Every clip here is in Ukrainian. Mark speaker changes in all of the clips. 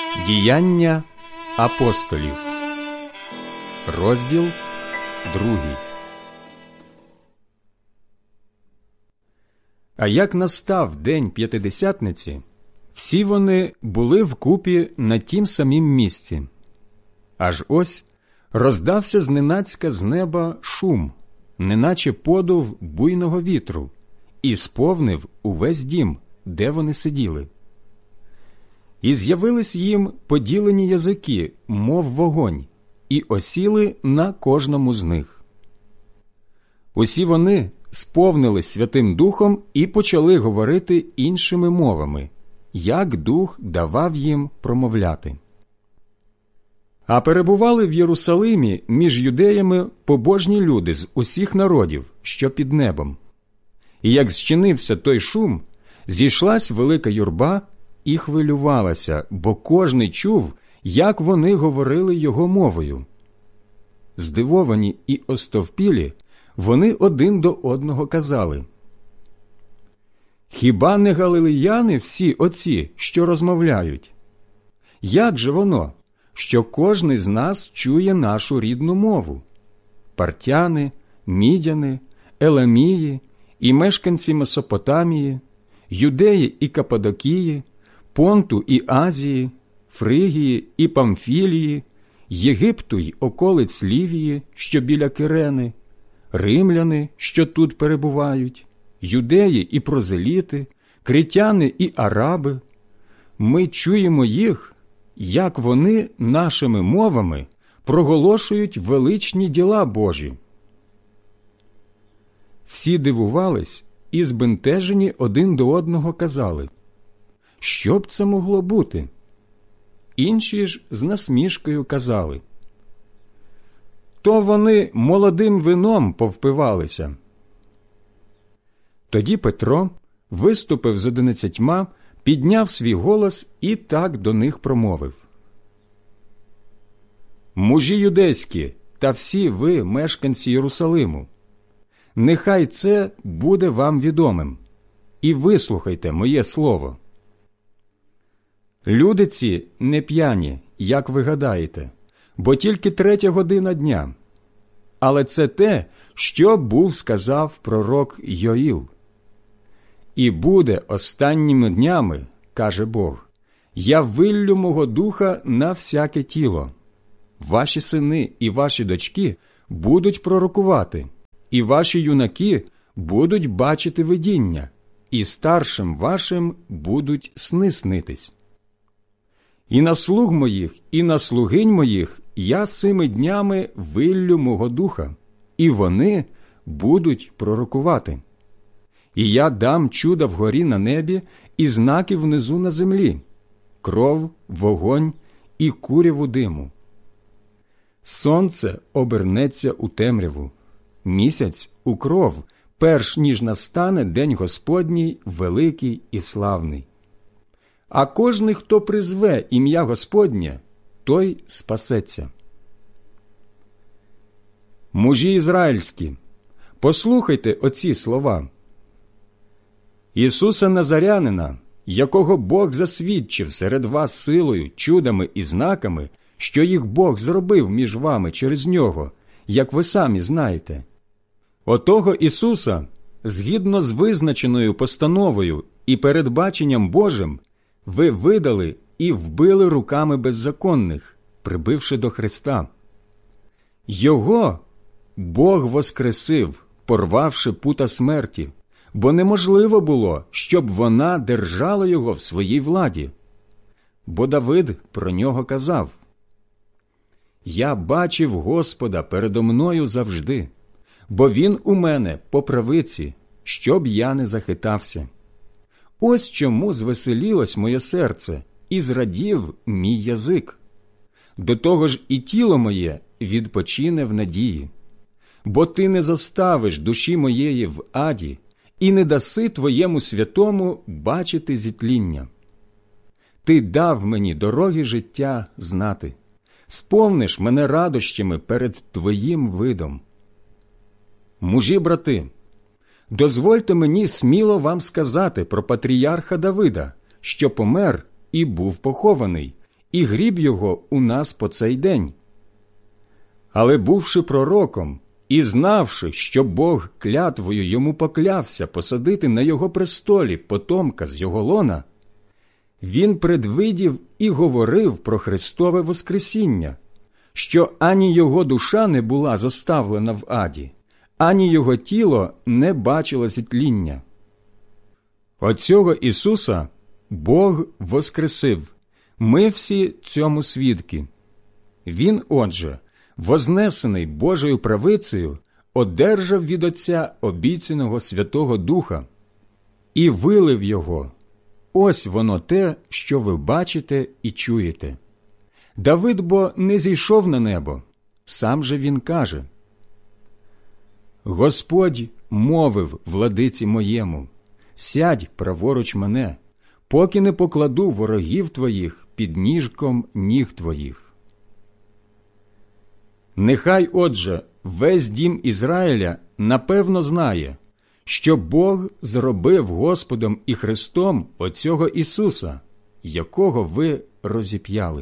Speaker 1: Діяння апостолів, розділ 2. А як настав день П'ятидесятниці, всі вони були вкупі на тім самім місці. Аж ось роздався зненацька з неба шум, неначе подув буйного вітру, і сповнив увесь дім, де вони сиділи. І з'явились їм поділені язики, мов вогонь, і осіли на кожному з них. Усі вони сповнились Святим Духом і почали говорити іншими мовами, як Дух давав їм промовляти. А перебували в Єрусалимі між юдеями побожні люди з усіх народів, що під небом. І як зчинився той шум, зійшлась велика юрба і хвилювалася, бо кожний чув, як вони говорили його мовою. Здивовані і остовпілі, вони один до одного казали: «Хіба не галилеяни всі оці, що розмовляють? Як же воно, що кожний з нас чує нашу рідну мову? Партяни, мідяни, еламії і мешканці Месопотамії, юдеї і Каппадокії, Понту і Азії, Фригії і Памфілії, Єгипту й околиць Лівії, що біля Кирени, римляни, що тут перебувають, юдеї і прозеліти, критяни і араби. Ми чуємо їх, як вони нашими мовами проголошують величні діла Божі». Всі дивувались і збентежені один до одного казали: «Що б це могло бути?» Інші ж з насмішкою казали: «То вони молодим вином повпивалися». Тоді Петро виступив з 11, підняв свій голос і так до них промовив: «Мужі юдейські та всі ви, мешканці Єрусалиму, нехай це буде вам відомим, і вислухайте моє слово. Люди ці не п'яні, як ви гадаєте, бо тільки 3 година дня. Але це те, що був сказав пророк Йоїл. І буде останніми днями, каже Бог, я виллю мого духа на всяке тіло. Ваші сини і ваші дочки будуть пророкувати, і ваші юнаки будуть бачити видіння, і старшим вашим будуть сни снитись. І на слуг моїх, і на слугинь моїх я сими днями виллю мого духа, і вони будуть пророкувати. І я дам чуда вгорі на небі і знаки внизу на землі, кров, вогонь і куряву диму. Сонце обернеться у темряву, місяць у кров, перш ніж настане день Господній великий і славний. А кожний, хто призве ім'я Господнє, той спасеться. Мужі ізраїльські, послухайте оці слова. Ісуса Назарянина, якого Бог засвідчив серед вас силою, чудами і знаками, що їх Бог зробив між вами через нього, як ви самі знаєте. Отого Ісуса, згідно з визначеною постановою і передбаченням Божим, ви видали і вбили руками беззаконних, прибивши до Христа. Його Бог воскресив, порвавши пута смерті, бо неможливо було, щоб вона держала його в своїй владі. Бо Давид про нього казав: «Я бачив Господа передо мною завжди, бо Він у мене по правиці, щоб я не захитався. Ось чому звеселілось моє серце і зрадів мій язик. До того ж і тіло моє відпочине в надії. Бо ти не заставиш душі моєї в аді і не даси твоєму святому бачити зітління. Ти дав мені дороги життя знати, сповниш мене радощами перед твоїм видом. Мужі, брати, дозвольте мені сміло вам сказати про патріарха Давида, що помер і був похований, і гріб його у нас по цей день. Але бувши пророком і знавши, що Бог клятвою йому поклявся посадити на його престолі потомка з його лона, він предвидів і говорив про Христове воскресіння, що ані його душа не була зоставлена в аді, ані його тіло не бачило зітління. Оцього Ісуса Бог воскресив, ми всі цьому свідки. Він, отже, вознесений Божою правицею, одержав від Отця обіцяного Святого Духа і вилив його. Ось воно те, що ви бачите і чуєте. Давид бо не зійшов на небо, сам же він каже: «Господь мовив владиці моєму, сядь праворуч мене, поки не покладу ворогів твоїх під ніжком ніг твоїх». Нехай, отже, весь дім Ізраїля напевно знає, що Бог зробив Господом і Христом оцього Ісуса, якого ви розіп'яли.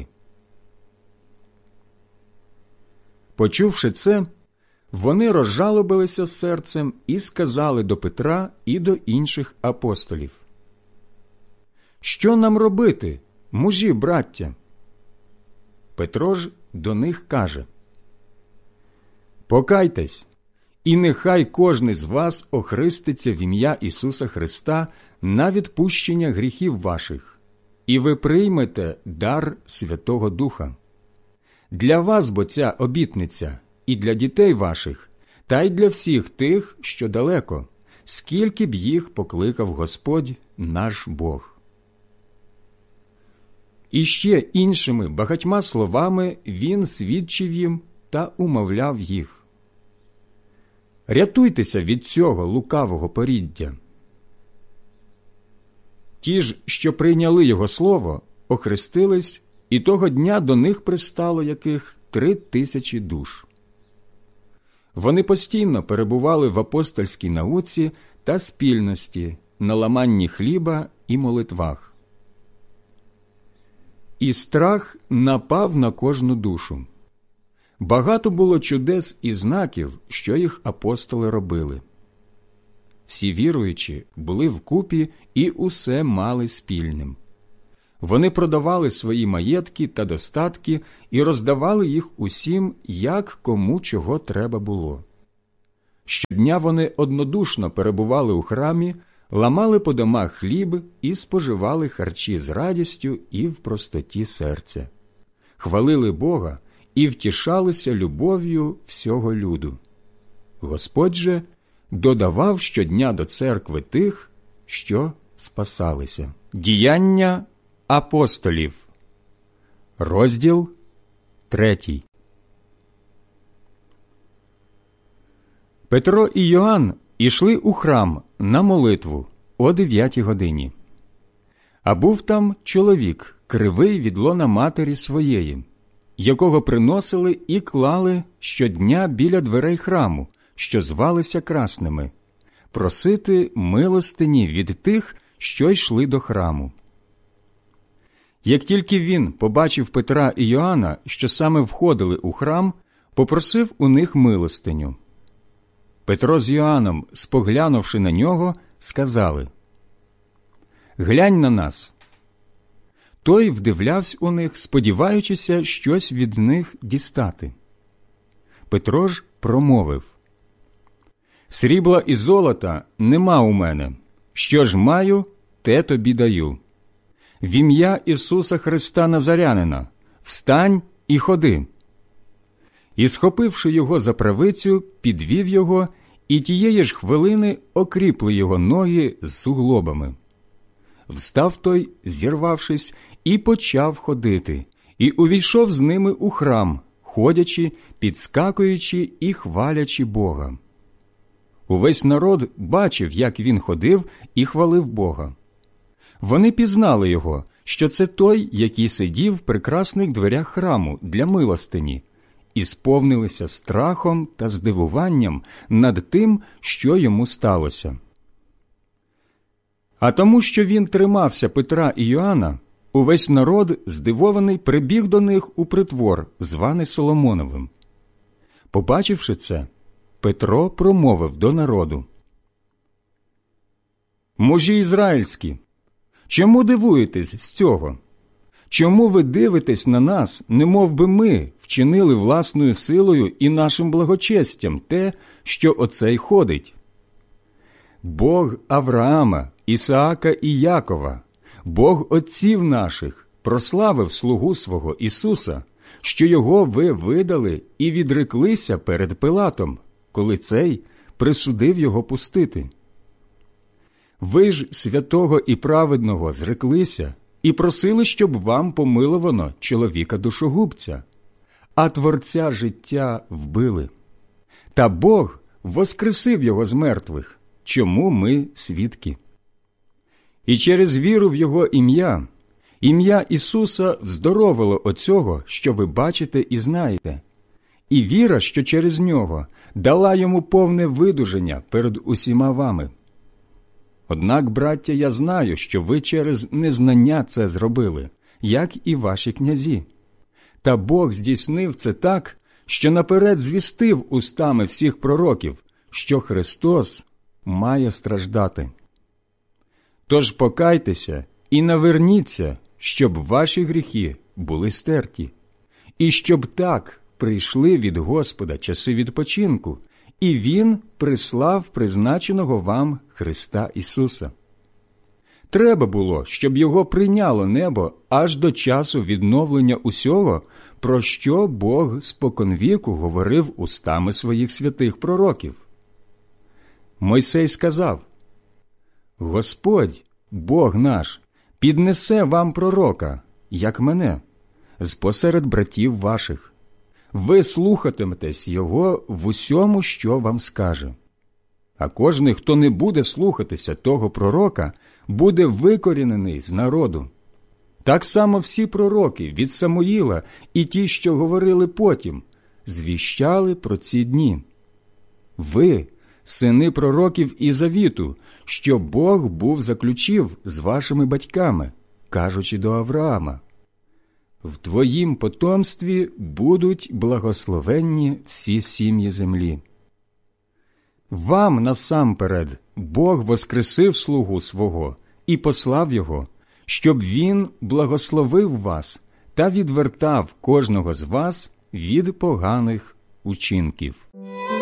Speaker 1: Почувши це, вони розжалобилися серцем і сказали до Петра і до інших апостолів: «Що нам робити, мужі, браття?» Петро ж до них каже: «Покайтесь, і нехай кожний з вас охреститься в ім'я Ісуса Христа на відпущення гріхів ваших, і ви приймете дар Святого Духа. Для вас бо ця обітниця і для дітей ваших, та й для всіх тих, що далеко, скільки б їх покликав Господь наш Бог». І ще іншими багатьма словами він свідчив їм та умовляв їх: «Рятуйтеся від цього лукавого поріддя». Ті ж, що прийняли його слово, охрестились, і того дня до них пристало яких 3000 душ. Вони постійно перебували в апостольській науці та спільності, на ламанні хліба і молитвах. І страх напав на кожну душу. Багато було чудес і знаків, що їх апостоли робили. Всі віруючі були вкупі і усе мали спільним. Вони продавали свої маєтки та достатки і роздавали їх усім, як кому чого треба було. Щодня вони однодушно перебували у храмі, ламали по домах хліб і споживали харчі з радістю і в простоті серця. Хвалили Бога і втішалися любов'ю всього люду. Господь же додавав щодня до церкви тих, що спасалися. Діяння апостолів. Розділ 3. Петро і Йоанн ішли у храм на молитву о 9 годині. А був там чоловік, кривий від лона матері своєї, якого приносили і клали щодня біля дверей храму, що звалися Красними, просити милостині від тих, що йшли до храму. Як тільки він побачив Петра і Йоанна, що саме входили у храм, попросив у них милостиню. Петро з Йоанном, споглянувши на нього, сказали: «Глянь на нас». Той вдивлявся у них, сподіваючися щось від них дістати. Петро ж промовив: «Срібла і золота нема у мене. Що ж маю, те тобі даю. В ім'я Ісуса Христа Назарянина встань і ходи». І, схопивши його за правицю, підвів його, і тієї ж хвилини окріпли його ноги з суглобами. Встав той, зірвавшись, і почав ходити, і увійшов з ними у храм, ходячи, підскакуючи і хвалячи Бога. Увесь народ бачив, як він ходив і хвалив Бога. Вони пізнали його, що це той, який сидів в прекрасних дверях храму для милостині, і сповнилися страхом та здивуванням над тим, що йому сталося. А тому, що він тримався Петра і Йоанна, увесь народ, здивований, прибіг до них у притвор, званий Соломоновим. Побачивши це, Петро промовив до народу: «Мужі ізраїльські, чому дивуєтесь з цього? Чому ви дивитесь на нас, немов би ми вчинили власною силою і нашим благочестям те, що оцей ходить? Бог Авраама, Ісаака і Якова, Бог отців наших, прославив слугу свого Ісуса, що його ви видали і відреклися перед Пилатом, коли цей присудив його пустити. Ви ж святого і праведного зреклися і просили, щоб вам помиловано чоловіка душогубця, а Творця життя вбили. Та Бог воскресив його з мертвих, чому ми свідки. І через віру в його ім'я Ісуса вздоровило оцього, що ви бачите і знаєте, і віра, що через нього, дала йому повне видуження перед усіма вами. Однак, браття, я знаю, що ви через незнання це зробили, як і ваші князі. Та Бог здійснив це так, що наперед звістив устами всіх пророків, що Христос має страждати. Тож покайтеся і наверніться, щоб ваші гріхи були стерті, і щоб так прийшли від Господа часи відпочинку, і Він прислав призначеного вам Христа Ісуса. Треба було, щоб його прийняло небо аж до часу відновлення усього, про що Бог споконвіку говорив устами своїх святих пророків. Мойсей сказав: «Господь, Бог наш, піднесе вам пророка, як мене, з-посеред братів ваших. Ви слухатиметесь його в усьому, що вам скаже. А кожний, хто не буде слухатися того пророка, буде викорінений з народу. Так само всі пророки від Самуїла і ті, що говорили потім, звіщали про ці дні. Ви – сини пророків і завіту, що Бог був заключив з вашими батьками, кажучи до Авраама: в твоїм потомстві будуть благословенні всі сім'ї землі. Вам насамперед Бог воскресив слугу свого і послав його, щоб він благословив вас та відвертав кожного з вас від поганих учинків».